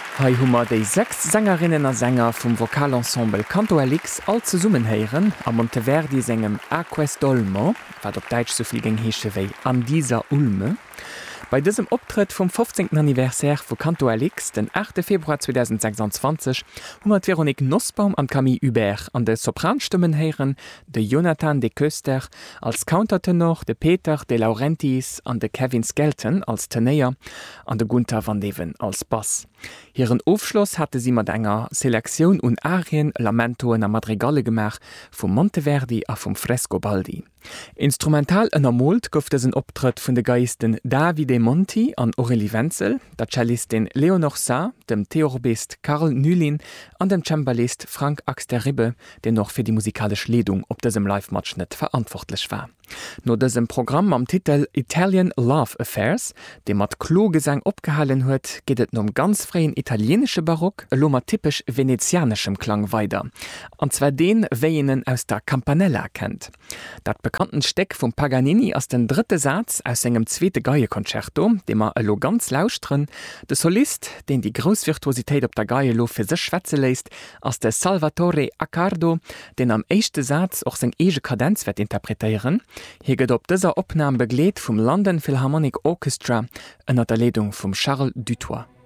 Hei hummer déi 6 Sängerinnen a Sänger vum Vokalensemble Canto Elix all ze summen heieren a Monteverdi segem Aquest Dolmo, wat op Deitsch soviel geng heeche wéi an dieser Ulme. Bei diesem Optritt vom 15. Anniversaire vu Canto Elix, den 8. Februar 2026, hummer Veronique Nussbaum an Camille Hubert an de Sopranstimmen heieren, de Jonathan de Köster als Countertenor, de Peter de Laurentis an de Kevin Skelton als Tenor an de Gunther van Deven als Bass. Hieren Aufschluss hatte sie mat enger Selektion und Arien, Lamentoen a Madrigale gemach vum Monteverdi a vum Frescobaldi. Instrumental ënnermolt gouf es een Optritt vun de Geisten Davide Monti an Aurélie Wenzel, der Cellistin Leonor Sa, dem Theorbist Karl Nülin an dem Cembalist Frank Axter-Ribbe, den noch fir die musikalische Ledung op diesem Live-Match net verantwortlich war. No diesem Programm am Titel Italian Love Affairs, dem mat Klogesang opgehalen huet, geht et um ganz freien italienische Barock, lommer typisch venezianischem Klang weiter. Und zwar den, wéienen aus der Campanella kennt. Dat bekannten Steck vum Paganini as den dritte Satz aus engem zweite Geie-Konzerto, dem er lo ganz lauschtren, de Solist, den die Großvirtuosität op der Geie lo fir sech schwätze lässt, as der Salvatore Accardo, den am echte Satz auch seg ege Kadenz wird interpretieren. Hier gëtt op dëser Opname begleet vum London Philharmonic Orchestra ënner der Leitung vum Charles Dutoit.